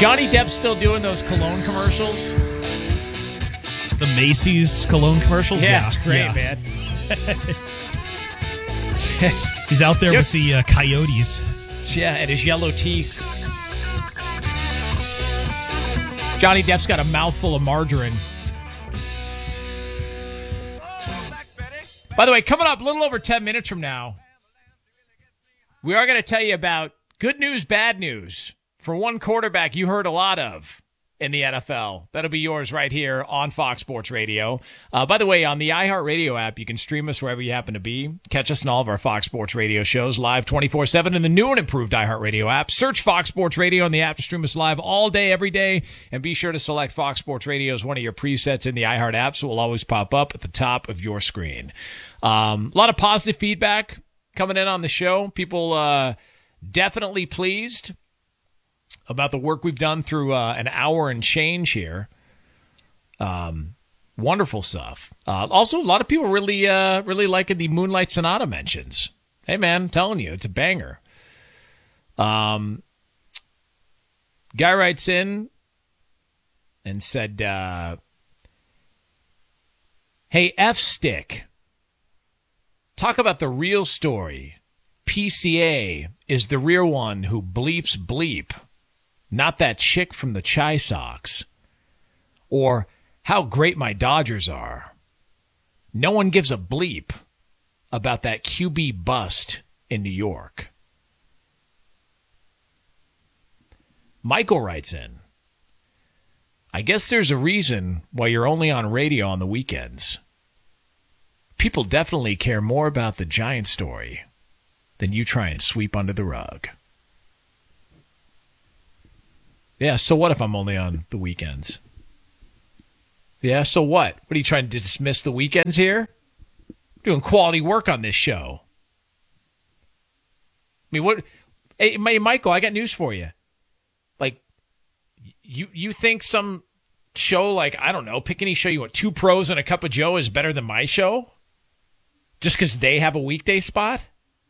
Johnny Depp's still doing those cologne commercials. The Macy's cologne commercials? Yeah, it's great, man. He's out there with the coyotes. Yeah, and his yellow teeth. Johnny Depp's got a mouthful of margarine. By the way, coming up a little over 10 minutes from now, we are going to tell you about good news, bad news for one quarterback you heard a lot of in the NFL. That'll be yours right here on Fox Sports Radio. By the way, on the iHeartRadio app, you can stream us wherever you happen to be. Catch us in all of our Fox Sports Radio shows live 24/7 in the new and improved iHeartRadio app. Search Fox Sports Radio on the app to stream us live all day, every day. And be sure to select Fox Sports Radio as one of your presets in the iHeart app, so it will always pop up at the top of your screen. A lot of positive feedback coming in on the show. People definitely pleased about the work we've done through an hour and change here. Wonderful stuff. Also, a lot of people really liking the Moonlight Sonata mentions. Hey, man, I'm telling you, it's a banger. Guy writes in and said, hey, F-Stick, talk about the real story. PCA is the real one who bleeps bleep. Not that chick from the Chai Sox. Or how great my Dodgers are. No one gives a bleep about that QB bust in New York. Michael writes in, I guess there's a reason why you're only on radio on the weekends. People definitely care more about the Giant story than you try and sweep under the rug. Yeah, so what if I'm only on the weekends? Yeah, so what? What are you trying to dismiss the weekends here? I'm doing quality work on this show. I mean, what? Hey, Michael, I got news for you. Like, you think some show like, I don't know, pick any show you want, Two Pros and a Cup of Joe is better than my show? Just because they have a weekday spot?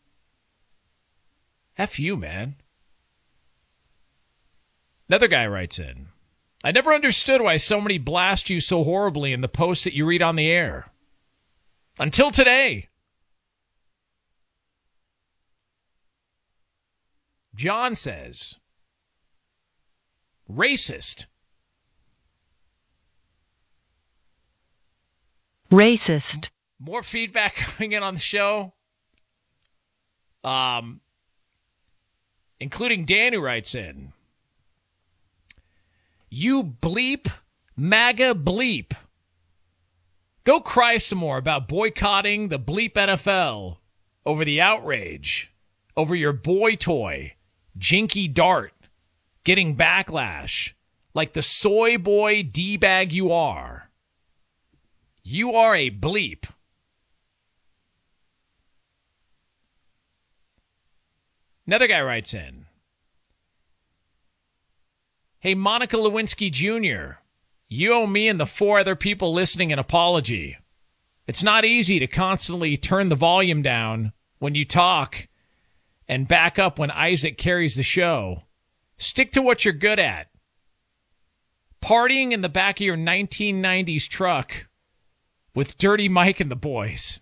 F you, man. Another guy writes in, I never understood why so many blast you so horribly in the posts that you read on the air. Until today. John says, racist. Racist. More feedback coming in on the show. Including Dan, who writes in, you bleep, MAGA bleep. Go cry some more about boycotting the bleep NFL over the outrage over your boy toy, Jinky Dart, getting backlash like the soy boy D-bag you are. You are a bleep. Another guy writes in, hey, Monica Lewinsky Jr., you owe me and the 4 other people listening an apology. It's not easy to constantly turn the volume down when you talk and back up when Isaac carries the show. Stick to what you're good at. Partying in the back of your 1990s truck with Dirty Mike and the boys.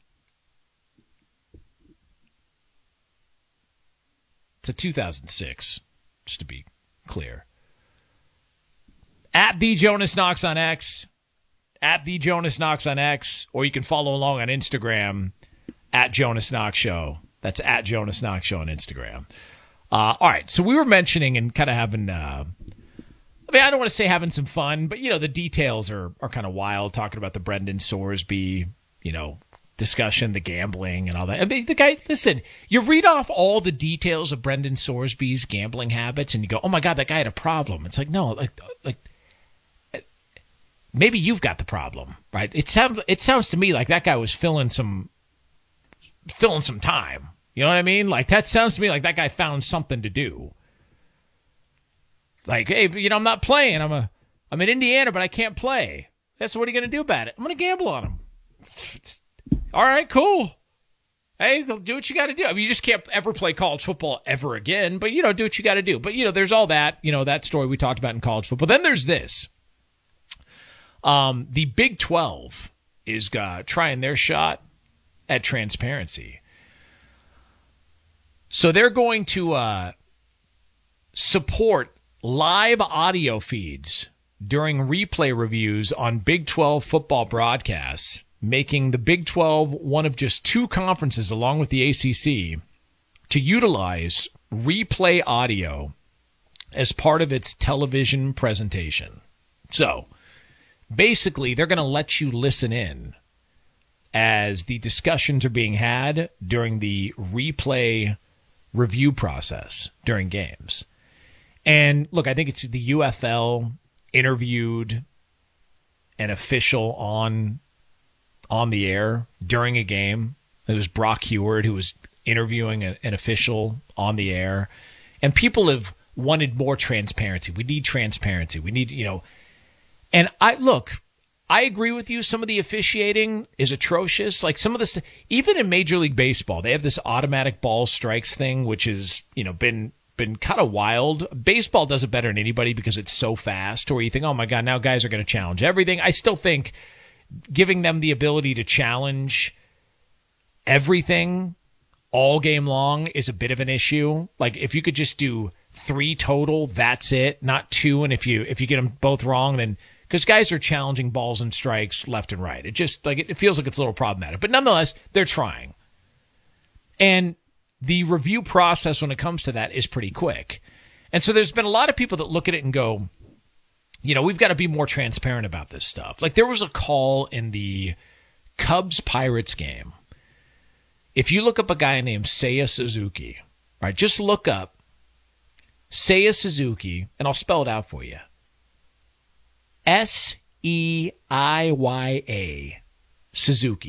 It's a 2006, just to be clear. At The Jonas Knox on X. At The Jonas Knox on X. Or you can follow along on Instagram. At Jonas Knox Show. That's at Jonas Knox Show on Instagram. All right. So we were mentioning and kind of having, I don't want to say having some fun, but, the details are kind of wild. Talking about the Brendan Sorsby, discussion, the gambling and all that. I mean, the guy, listen, you read off all the details of Brendan Sorsby's gambling habits and you go, oh my God, that guy had a problem. It's like, no, like maybe you've got the problem, right? It sounds to me like that guy was filling some time. You know what I mean? Like that sounds to me like that guy found something to do. Like, hey, I'm not playing. I'm in Indiana, but I can't play. So what are you going to do about it? I'm going to gamble on him. All right, cool. Hey, do what you got to do. I mean, you just can't ever play college football ever again, but, do what you got to do. But, there's all that, that story we talked about in college football. Then there's this. The Big 12 is trying their shot at transparency. So they're going to support live audio feeds during replay reviews on Big 12 football broadcasts, making the Big 12 one of just two conferences, along with the ACC, to utilize replay audio as part of its television presentation. So, basically, they're going to let you listen in as the discussions are being had during the replay review process during games. And, look, I think it's the UFL interviewed an official on the air during a game. It was Brock Heward who was interviewing an official on the air. And people have wanted more transparency. We need transparency. We need, And I agree with you. Some of the officiating is atrocious. Like some of this, even in Major League Baseball, they have this automatic ball strikes thing, which has, been kind of wild. Baseball does it better than anybody because it's so fast, or you think, oh my God, now guys are going to challenge everything. I still think giving them the ability to challenge everything all game long is a bit of an issue. Like if you could just do 3 total, that's it, not 2. And if you get them both wrong, then because guys are challenging balls and strikes left and right, it just it feels like it's a little problematic. But nonetheless, they're trying. And the review process when it comes to that is pretty quick. And so there's been a lot of people that look at it and go, we've got to be more transparent about this stuff. Like there was a call in the Cubs-Pirates game. If you look up a guy named Seiya Suzuki, right, just look up Seiya Suzuki, and I'll spell it out for you. Seiya Suzuki.